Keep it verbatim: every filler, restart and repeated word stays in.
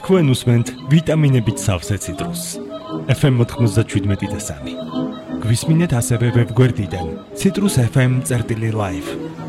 თქვენ უსმენთ ვიტამინებით სავსე ციტრუსს. ეფ ემ ninety-seven და three. გვისმინეთ ასევე ვებგვერდიდან citrus f m წერტილი live.